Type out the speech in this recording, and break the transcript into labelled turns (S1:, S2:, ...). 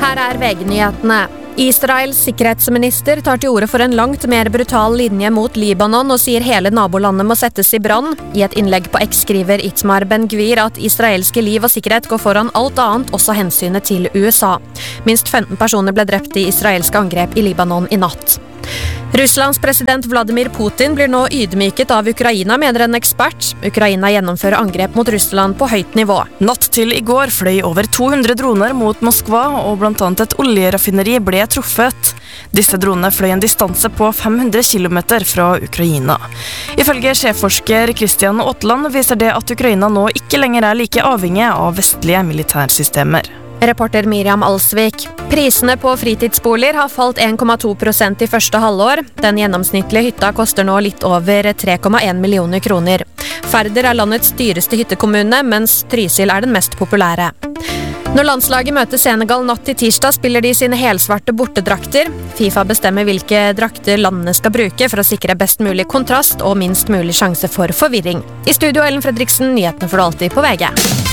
S1: Her VG-nyhetene. Israels sikkerhetsminister tar til orde for en langt mer brutal linje mot Libanon og sier hele nabolandet må settes i brann. I et innlegg på X skriver Itamar Ben-Gvir at israelske liv og sikkerhet går foran alt annet, også hensynet til USA. Minst 15 personer ble drept i israelske angrep i Libanon i natt. Russlands president Vladimir Putin blir nå ydmyket av Ukraina, mener en ekspert. Ukraina gjennomfører angrep mot Russland på høyt nivå.
S2: Natt til i går fløy over 200 droner mot Moskva, og blant annet et oljeraffineri ble truffet. Disse dronene fløy en distanse på 500 kilometer fra Ukraina. Ifølge sjefforsker Christian Aatland viser det at Ukraina nå ikke lenger er like avhengig av vestlige militærsystemer.
S1: Reporter Miriam Alsvik. Prisene på fritidsboliger har falt 1,2% i første halvår. Den gjennomsnittlige hytta koster nå litt over 3,1 millioner kroner. Færder er landets dyreste hyttekommune, mens Trysil er den mest populære. Når landslaget møter Senegal natt til tirsdag, spiller de sine helsvarte bortedrakter. FIFA bestemmer hvilke drakter landene skal bruke for å sikre best mulig kontrast og minst mulig sjanse for forvirring. I studio Ellen Fredriksen, nyhetene får du alltid på VG.